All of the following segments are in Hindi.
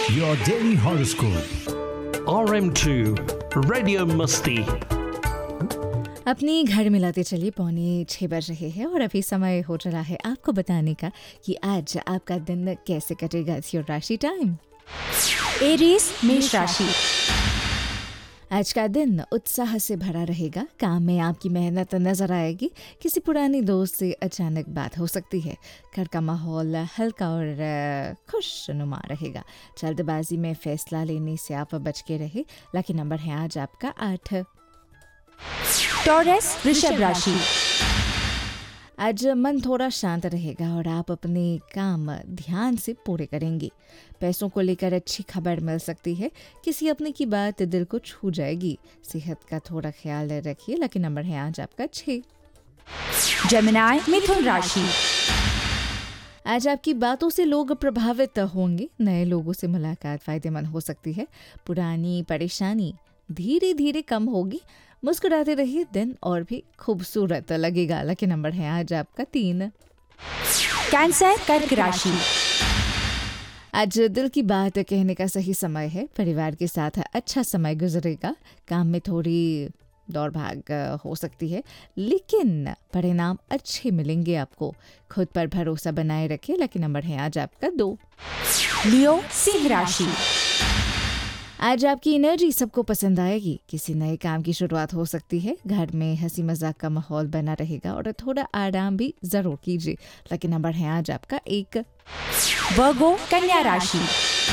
Your daily horoscope. RM2 radio मस्ती। अपनी घड़ी मिलाते चलिए 5:45 बज रहे हैं और अभी समय हो चला है आपको बताने का कि आज आपका दिन कैसे कटेगा। इट्स योर राशि टाइम। एरीज मेष राशि। आज का दिन उत्साह से भरा रहेगा। काम में आपकी मेहनत नजर आएगी। किसी पुरानी दोस्त से अचानक बात हो सकती है। घर का माहौल हल्का और खुशनुमा रहेगा। जल्दबाजी में फैसला लेने से आप बच के रहे। लकी नंबर है आज आपका 8। टॉरस वृषभ राशि। आज मन थोड़ा शांत रहेगा और आप अपने काम ध्यान से पूरे करेंगे। पैसों को लेकर अच्छी खबर मिल सकती है। किसी अपने की बात दिल को छू जाएगी। सेहत का थोड़ा ख्याल रखिए। लकी नंबर है आज आपका 6। जेमिनी मिथुन राशि। आज आपकी बातों से लोग प्रभावित होंगे। नए लोगों से मुलाकात फायदेमंद हो सकती है। पुरानी परेशानी धीरे धीरे कम होगी। मुस्कुराते रहिए, दिन और भी खूबसूरत लगेगा। लकी नंबर है आज आपका 3। कैंसर कर्क राशि। आज दिल की बात कहने का सही समय है। परिवार के साथ अच्छा समय गुजरेगा। काम में थोड़ी दौड़ भाग हो सकती है, लेकिन परिणाम अच्छे मिलेंगे आपको। खुद पर भरोसा बनाए रखिए। लकी नंबर है आज आपका 2। लियो सिंह राशि। आज आपकी एनर्जी सबको पसंद आएगी। किसी नए काम की शुरुआत हो सकती है। घर में हंसी मजाक का माहौल बना रहेगा और थोड़ा आराम भी जरूर कीजिए। लकी नंबर है आज आपका 1। वर्गो कन्या राशि।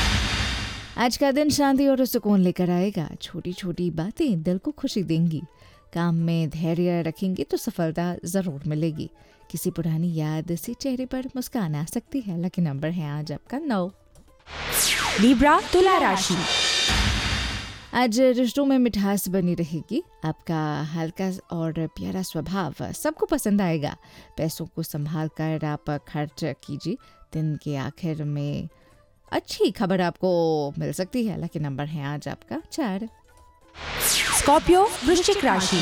आज का दिन शांति और सुकून लेकर आएगा। छोटी छोटी बातें दिल को खुशी देंगी। काम में धैर्य रखेंगे तो सफलता जरूर मिलेगी। किसी पुरानी याद से चेहरे पर मुस्कान आ सकती है। लकी नंबर है आज आपका 9। लिब्रा तुला राशि। आज रिश्तों में मिठास बनी रहेगी। आपका हल्का और प्यारा स्वभाव सबको पसंद आएगा। पैसों को संभाल कर आप खर्च कीजिए। दिन के आखिर में अच्छी खबर आपको मिल सकती है। लकी नंबर है आज आपका 4। स्कॉर्पियो वृश्चिक राशि।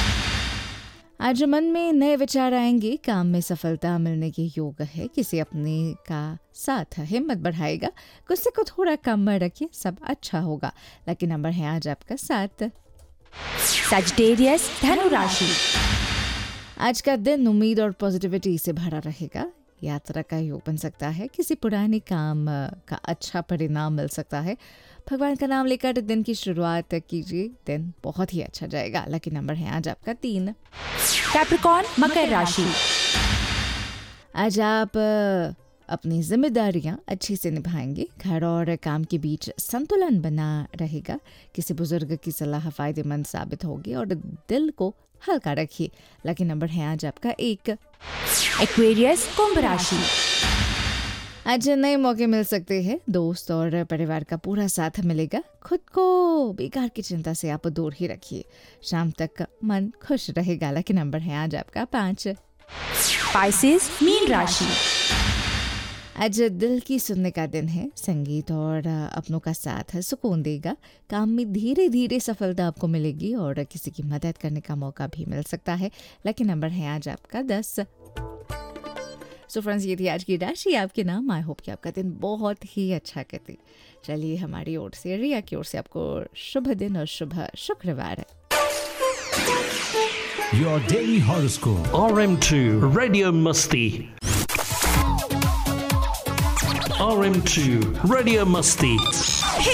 आज मन में नए विचार आएंगे। काम में सफलता मिलने के योग है। किसी अपने का साथ हिम्मत बढ़ाएगा। गुस्से को थोड़ा कम रखिए, सब अच्छा होगा। लकी नंबर है आज आपका 7। सजिटेरियस धनु राशि। आज का दिन उम्मीद और पॉजिटिविटी से भरा रहेगा। यात्रा का योग बन सकता है। किसी पुराने काम का अच्छा परिणाम मिल सकता है। भगवान का नाम लेकर दिन की शुरुआत कीजिए। दिन बहुत ही अच्छा जाएगा। लकी नंबर है आज आपका 3। कैप्रिकॉर्न मकर राशि। आज आप अपनी जिम्मेदारियां अच्छे से निभाएंगे। घर और काम के बीच संतुलन बना रहेगा। किसी बुजुर्ग की सलाह फायदेमंद साबित होगी और दिल को हल्का रखिए। लकी नंबर है आज आपका 1। एक्वेरियस कुंभ राशि। आज नए मौके मिल सकते हैं। दोस्त और परिवार का पूरा साथ मिलेगा। खुद को बेकार की चिंता से आप दूर ही रखिए। शाम तक मन खुश रहेगा। लकी नंबर है आज आपका 5। पाइसेस मीन राशि। आज दिल की सुनने का दिन है। संगीत और अपनों का साथ सुकून देगा। काम में धीरे धीरे सफलता आपको मिलेगी और किसी की मदद करने का मौका भी मिल सकता है। लकी नंबर है आज आपका 10। सो फ्रेंड्स, ये थी आज की राशि आपके नाम। आई होप कि आपका दिन बहुत ही अच्छा कटे। चलिए, हमारी ओर से, रिया की ओर से आपको शुभ दिन और शुभ शुक्रवार। Your daily horoscope. RM2 radio मस्ती। RM2 रेडियो मस्ती।